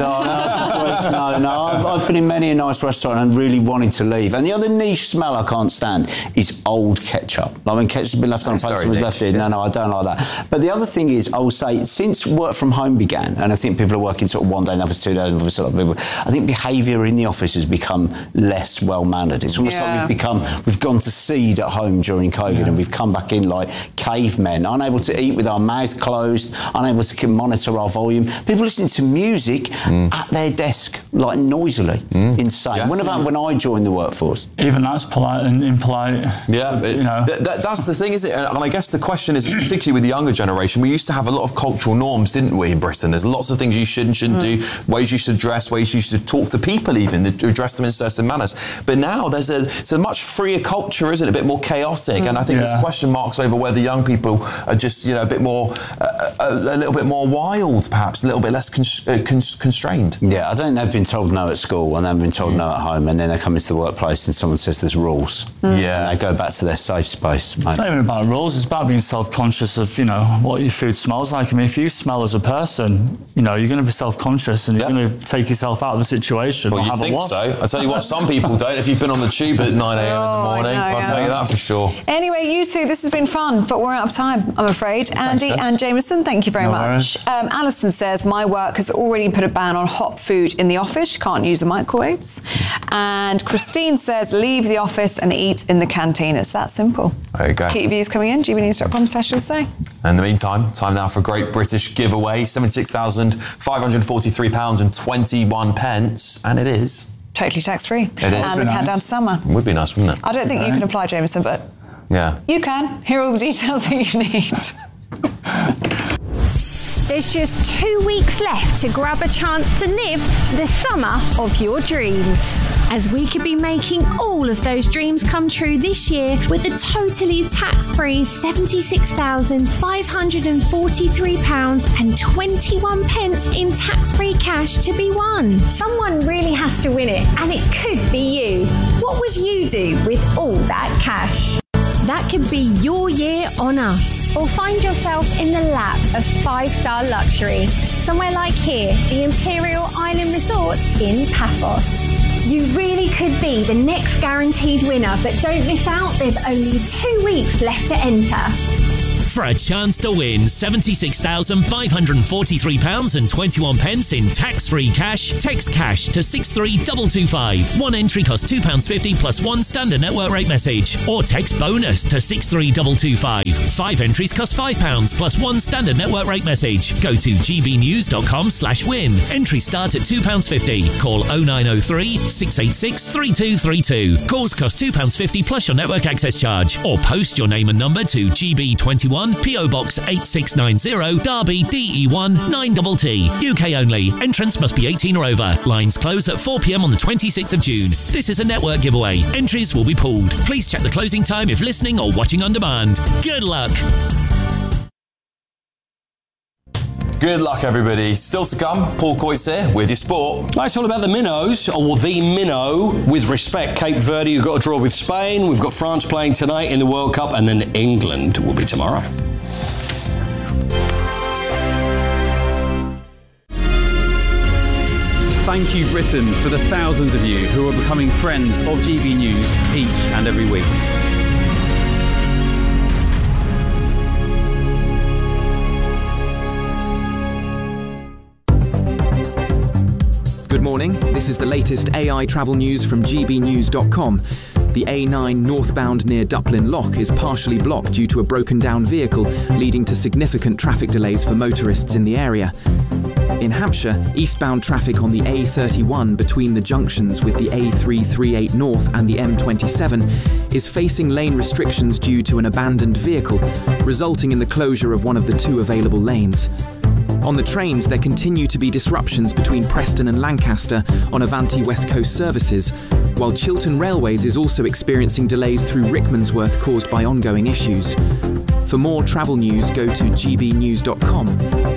no, no, no. I've, I've been in many a nice restaurant and really wanted to leave. And the other niche smell I can't stand is old ketchup. Like when ketchup's been left on a That's plate, very someone's niche, left it. No, yeah. no, I don't like that. But the other thing is, I will say, since work from home began, and I think people are working sort of one day, another two days, another sort of people. I think behaviour in the office has become less well mannered. It's almost Yeah. like we've become, we've gone to seed at home during COVID, Yeah. and we've come back in like cavemen, unable to eat with our mouth closed. Unable to monitor our volume. People listening to music Mm. at their desk, like noisily. Insane. Yeah. When about when I joined the workforce? Even that's polite and impolite. Yeah, but You know. th- th- that's the thing, is it? And I guess the question is, particularly with the younger generation, we used to have a lot of cultural norms, didn't we, in Britain? There's lots of things you should and shouldn't do, ways you should dress, ways you should talk to people even, to address them in certain manners. But now there's a, it's a much freer culture, isn't it? A bit more chaotic. And I think Yeah. there's question marks over whether young people are just, you know, a bit bit more, uh, a, a little bit more wild, perhaps a little bit less cons- uh, cons- constrained. Yeah, I don't think they've been told no at school and they've been told mm. no at home, and then they come into the workplace and someone says there's rules. Mm. Yeah, and they go back to their safe space. Mate. It's not even about rules. It's about being self-conscious of, you know, what your food smells like. I mean, if you smell as a person, you know, you're going to be self-conscious and you're yeah. going to take yourself out of the situation. Well, or you have think a wash. so? I tell you what, some people don't. If you've been on the tube at nine a.m. Oh, in the morning, know, I'll yeah. tell you that for sure. Anyway, you two, this has been fun, but we're out of time, I'm afraid. Andy Thanks, and Jameson, thank you very no much. Um, Alison says, my work has already put a ban on hot food in the office. You can't use the microwaves. And Christine says, leave the office and eat in the canteen. It's that simple. There you go. Keep your views coming in, g b news dot com slash say. In the meantime, time now for a Great British giveaway, seventy-six thousand five hundred forty-three pounds and twenty-one pence, and it is... Totally tax-free. It is. And the countdown to summer. It would be nice, wouldn't it? I don't think okay. you can apply, Jameson, but yeah, you can. Here are all the details that you need. There's just two weeks left to grab a chance to live the summer of your dreams. As we could be making all of those dreams come true this year with a totally tax-free seventy-six thousand five hundred forty-three pounds and twenty-one pence in tax-free cash to be won. Someone really has to win it, and it could be you. What would you do with all that cash? That could be your year on us. Or find yourself in the lap of five-star luxury, somewhere like here, the Imperial Island Resort in Paphos. You really could be the next guaranteed winner, but don't miss out, there's only two weeks left to enter. For a chance to win seventy-six thousand five hundred forty-three pounds and twenty-one pence in tax-free cash, text cash to six three two two five. One entry costs two pounds fifty plus one standard network rate message. Or text bonus to six three two two five. Five entries cost five pounds plus one standard network rate message. Go to g b news dot com slash win. Entries start at two pounds fifty. Call oh nine oh three, six eight six, three two three two. Calls cost two pounds fifty plus your network access charge. Or post your name and number to G B twenty-one, P O Box eight six nine zero, Derby, D E one nine T T. U K only. Entrance must be eighteen or over. Lines close at four p.m. on the twenty-sixth of June. This is a network giveaway. Entries will be pooled. Please check the closing time if listening or watching on demand. Good luck. Good luck, everybody. Still to come, Paul Coytes here with your sport. It's all about the minnows, or the minnow, with respect. Cape Verde, you've got a draw with Spain. We've got France playing tonight in the World Cup, and then England will be tomorrow. Thank you, Britain, for the thousands of you who are becoming friends of G B News each and every week. Good morning, this is the latest A I travel news from g b news dot com. The A nine northbound near Duplin Lock is partially blocked due to a broken down vehicle, leading to significant traffic delays for motorists in the area. In Hampshire, eastbound traffic on the A thirty-one between the junctions with the A three thirty-eight North and the M twenty-seven is facing lane restrictions due to an abandoned vehicle, resulting in the closure of one of the two available lanes. On the trains, there continue to be disruptions between Preston and Lancaster on Avanti West Coast services, while Chiltern Railways is also experiencing delays through Rickmansworth caused by ongoing issues. For more travel news, go to g b news dot com.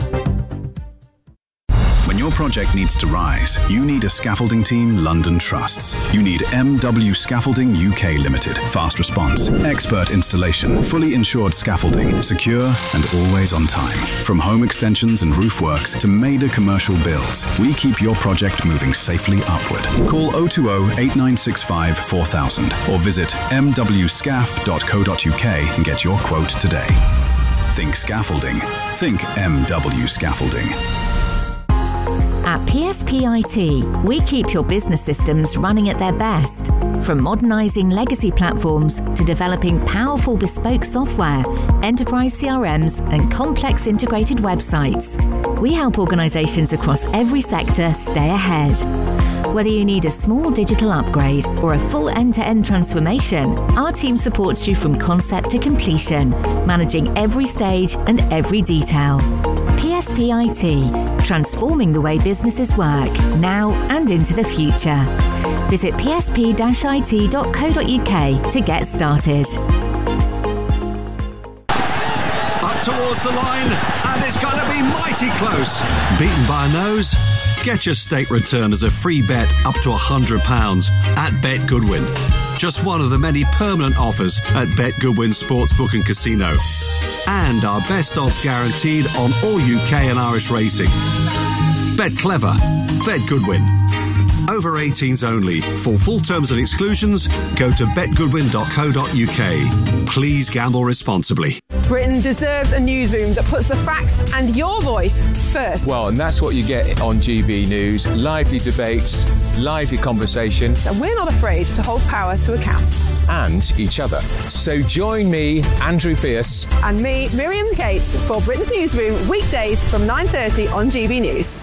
When your project needs to rise, you need a scaffolding team London trusts. You need M W Scaffolding U K Limited. Fast response, expert installation, fully insured scaffolding, secure and always on time. From home extensions and roof works to major commercial builds, we keep your project moving safely upward. Call oh two oh, eight nine six five, four thousand or visit m w scaff dot co dot u k and get your quote today. Think scaffolding. Think M W Scaffolding. At P S P I T, we keep your business systems running at their best. From modernising legacy platforms to developing powerful bespoke software, enterprise C R Ms and complex integrated websites. We help organisations across every sector stay ahead. Whether you need a small digital upgrade or a full end-to-end transformation, our team supports you from concept to completion, managing every stage and every detail. P S P I T, transforming the way businesses work, now and into the future. Visit p s p dash i t dot co dot u k to get started. Up towards the line, and it's going to be mighty close. Beaten by a nose? Get your stake return as a free bet up to one hundred pounds at Bet Goodwin. Just one of the many permanent offers at Bet Goodwin Sportsbook and Casino. And our best odds guaranteed on all U K and Irish racing. Bet clever. Bet Goodwin. Over eighteens only. For full terms and exclusions, go to bet goodwin dot co dot U K. Please gamble responsibly. Britain deserves a newsroom that puts the facts and your voice first. Well, and that's what you get on G B News. Lively debates, lively conversations. And we're not afraid to hold power to account. And each other. So join me, Andrew Pearce. And me, Miriam Cates, for Britain's Newsroom, weekdays from nine thirty on G B News.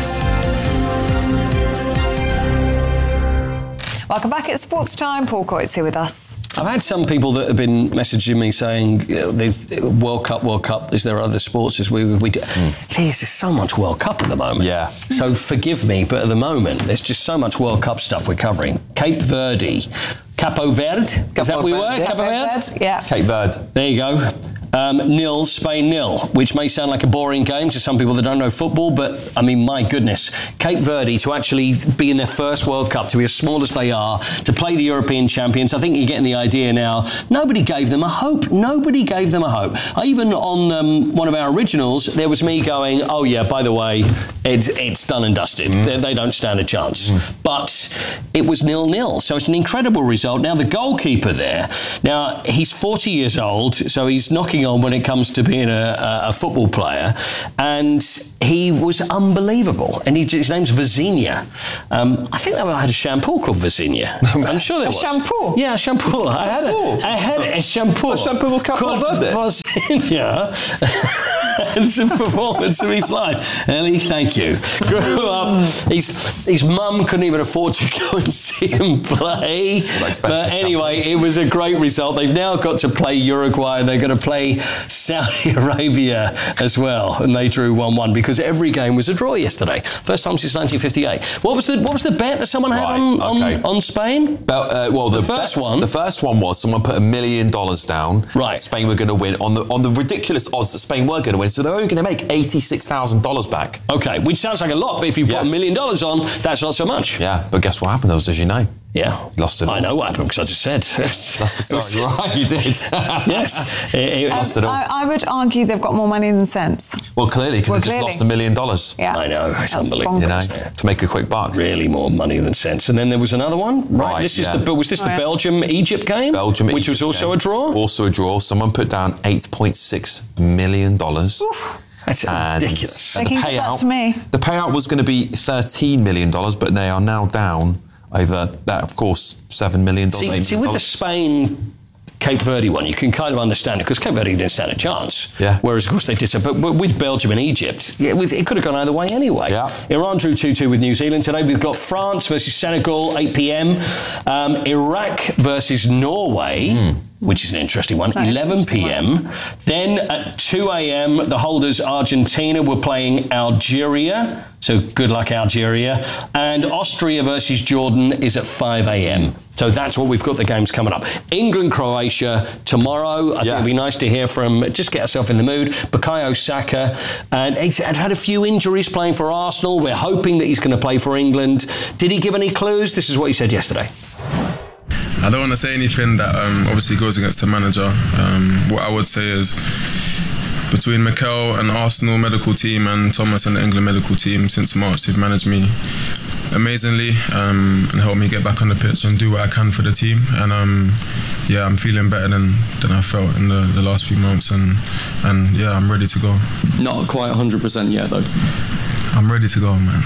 Welcome back. It's Sports Time. Paul Coyte's here with us. I've had some people that have been messaging me saying, you know, they've, World Cup, World Cup, is there other sports as we, we do? Mm. There's so much World Cup at the moment. Yeah. So forgive me, but at the moment, there's just so much World Cup stuff we're covering. Cape Verde. Capo Verde? Is Capo that we Verde. were? Yeah. Capo Verde? Yeah. Cape Verde. There you go. Um, nil, Spain nil, which may sound like a boring game to some people that don't know football, but I mean, my goodness, Cape Verde to actually be in their first World Cup, to be as small as they are, to play the European champions, I think you're getting the idea now. Nobody gave them a hope. Nobody gave them a hope. Even on um, one of our originals, there was me going, oh yeah, by the way, it's, it's done and dusted. Mm. They, they don't stand a chance. Mm. But it was nil-nil, so it's an incredible result. Now, the goalkeeper there, now, he's forty years old, so he's knocking on when it comes to being a, a, a football player, and he was unbelievable. And he, his name's Vazinha. Um, I think I had a shampoo called Vazinha. I'm sure there a was. shampoo? Yeah, a shampoo. I had a, I had a shampoo. A shampoo with Capo Verde? Vazinha. It's a performance of his life. Ellie, thank you. Grew up, his, his mum couldn't even afford to go and see him play. But anyway, it was a great result. They've now got to play Uruguay. They're going to play Saudi Arabia as well. And they drew one one because every game was a draw yesterday. First time since nineteen fifty-eight. What was the what was the bet that someone had Right, on, okay. on, on Spain? Well, uh, well the, The first bet- one- The first one was someone put a million dollars down. Right. Spain were going to win on the on the ridiculous odds that Spain were going to win. So they're only going to make eighty-six thousand dollars back. Okay, which sounds like a lot, but if you put Yes. a million dollars on, that's not so much. Yeah, but guess what happened? Those, as you know. Yeah. Lost it all. I know what happened because I just said. That's the story. Right, you did. Yes. It, it, Um, Lost it all. I, I would argue they've got more money than sense. Well, clearly, because Well, they just clearly. lost a million dollars. Yeah. I know, it's That's unbelievable. You know, bonkers. to make a quick buck. Really more money than sense. And then there was another one. Right. Right, this is yeah. the was this Oh, the yeah. Belgium-Egypt game? Belgium, which was Egypt also game. a draw? Also a draw. Someone put down eight point six million dollars. That's ridiculous. They can give that to me. The payout was going to be thirteen million dollars, but they are now down over that, of course, seven million dollars. See, see with the Spain Cape Verde one, you can kind of understand it because Cape Verde didn't stand a chance. Yeah. Whereas, of course, they did so. But with Belgium and Egypt, yeah, it, was, it could have gone either way anyway. Yeah. Iran drew two two with New Zealand today. We've got France versus Senegal, eight p.m. Um, Iraq versus Norway. Mm. Which is an interesting one, That is eleven p.m. Then at two a.m., the holders Argentina were playing Algeria. So good luck, Algeria. And Austria versus Jordan is at five a.m. So that's what we've got the games coming up. England, Croatia tomorrow. I think it'd be nice to hear from, just get yourself in the mood, Bukayo Saka. And he's had a few injuries playing for Arsenal. We're hoping that he's going to play for England. Did he give any clues? This is what he said yesterday. I don't want to say anything that um, obviously goes against the manager. Um, what I would say is between Mikel and Arsenal medical team and Thomas and the England medical team since March, they've managed me amazingly um, and helped me get back on the pitch and do what I can for the team. And um, yeah, I'm feeling better than, than I felt in the, the last few months. And, and yeah, I'm ready to go. Not quite one hundred percent yet though. I'm ready to go, man.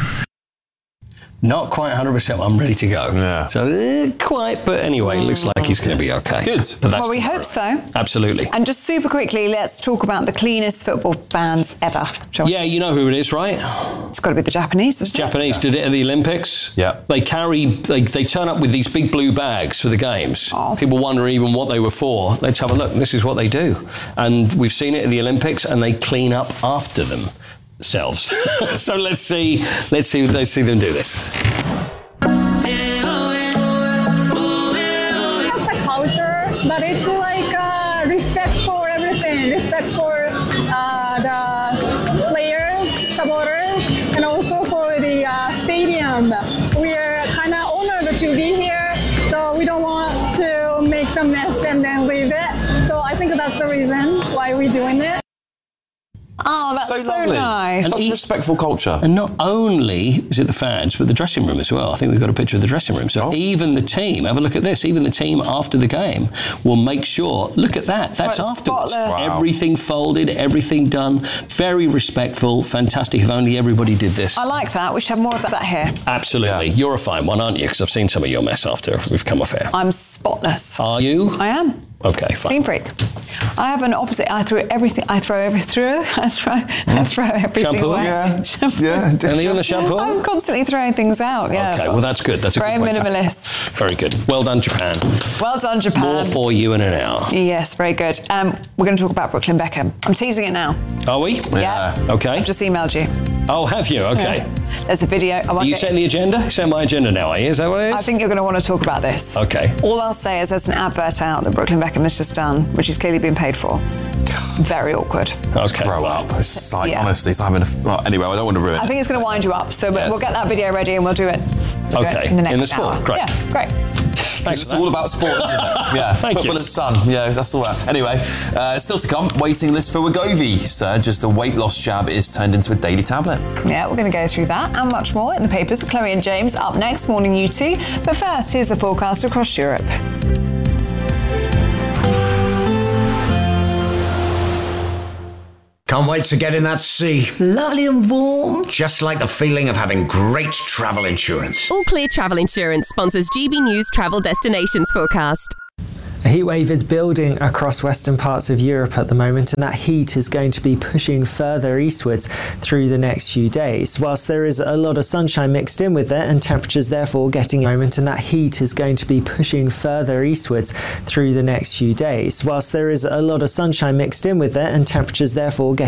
Not quite one hundred percent. I'm ready to go. Yeah. So, uh, quite, but anyway, it looks like he's going to be okay. Good. But that's Well, we tomorrow. hope so. Absolutely. And just super quickly, let's talk about the cleanest football fans ever. shall we? Yeah, you know who it is, right? It's got to be the Japanese, isn't Japanese did it at the Olympics. Yeah. They carry, they, they turn up with these big blue bags for the games. Oh. People wonder even what they were for. Let's have a look. This is what they do. And we've seen it at the Olympics, and they clean up after themselves. So let's see, let's see, let's see them do this. It's a culture, but it's like uh, respect for everything. It's respect for uh, the players, supporters, and also for the uh, stadium. We are kind of honored to be here, so we don't want to make a mess and then leave it. So I think that's the reason why we're doing it. Oh, that's so, so, lovely. nice. Such respectful culture. And not only is it the fans, but the dressing room as well. I think we've got a picture of the dressing room. So oh. even the team, have a look at this, even the team after the game will make sure, look at that, that's Right, afterwards. spotless. Wow. Everything folded, everything done, very respectful, fantastic. If only everybody did this. I like that. We should have more of that here. Absolutely. Yeah. You're a fine one, aren't you? Because I've seen some of your mess after we've come off air. I'm spotless. Are you? I am. Okay, fine. Clean freak. I have an opposite. I throw everything. I throw everything through. I throw. Mm. I throw everything shampoo? away. Yeah. Shampoo. Yeah. And even the shampoo? I'm constantly throwing things out. Yeah. Okay. Well, that's good. That's a very good way to- minimalist. Very good. Well done, Japan. Well done, Japan. More for you in an hour. Yes, very good. Um, we're going to talk about Brooklyn Beckham. I'm teasing it now. Are we? Yeah. Okay. I've just emailed you. Oh, have you? Okay. Yeah. There's a video. I Are won't you get- setting the agenda? You setting my agenda now, are you? Is that what it is? I think you're going to want to talk about this. Okay. All I'll say is there's an advert out that Brooklyn Beckham has just done, which he's clearly been paid for. Very awkward. Okay. Grow up. It's like, Yeah. honestly, it's having a... Well, anyway, I don't want to ruin it. I think it's going to wind you up. So Yes. we'll get that video ready and we'll do it. We'll do it Okay. in the next In the sport. hour. Great. Yeah, great. Thanks. It's all about sport, isn't it? Yeah. Thank Football you. and sun. Yeah, that's all right. Anyway, uh, still to come, waiting list for Wegovy surge as the weight loss jab is turned into a daily tablet. Yeah, we're going to go through that and much more in the papers with Chloe and James up next. Morning, you two. But first, here's the forecast across Europe. Can't wait to get in that sea. Lovely and warm. Just like the feeling of having great travel insurance. All Clear Travel Insurance sponsors G B News Travel Destinations Forecast. A heatwave is building across western parts of Europe at the moment, and that heat is going to be pushing further eastwards through the next few days. Whilst there is a lot of sunshine mixed in with it, and temperatures therefore getting a moment, and that heat is going to be pushing further eastwards through the next few days. Whilst there is a lot of sunshine mixed in with it, and temperatures therefore getting